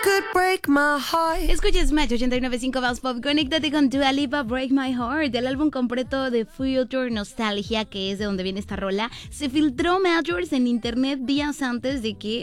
could break my heart. Escucha Smash 89.5 Bounce Pop. Conéctate con Dua Lipa, Break My Heart. Del álbum completo de Future Nostalgia, que es de donde viene esta rola, se filtró Majors en internet días antes de que